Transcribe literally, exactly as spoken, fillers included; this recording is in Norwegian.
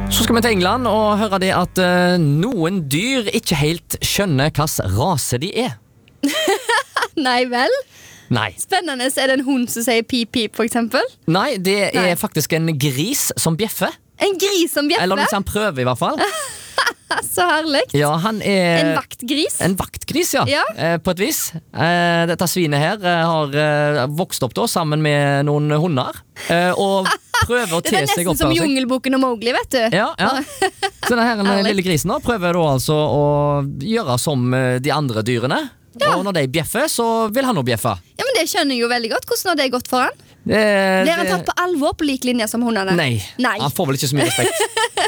Så skal vi til England og høre det at uh, noen dyr ikke helt skjønner hvilken rase de er. Nei vel? Nei. Spennende, er det en hund som sier pip-pip for eksempel? Nei, det er Nei. faktisk en gris som bjeffer. En gris som bjeffer? Eller liksom han prøver i hvert fall. Så herlig. Ja, han er... En vaktgris? En vaktgris, ja, Ja. Eh, på et vis. Eh, dette svinet her eh, har eh, vokst opp da, sammen med noen hunder, eh, og prøver å Det te er seg nesten opp som av seg. Jungelboken og Mowgli, vet du. Ja, ja. Så denne her, den Herlig. lille grisen da, prøver da altså å gjøre som eh, de andre dyrene. Og når de bjeffer, så vil han jo bjeffe. Ja, men det skjønner jeg jo veldig godt. Hvordan har det gått for han? Det, Blir han det- tatt på alvor på lik linje som hundene? Nei, Nei. han får vel ikke så mye respekt.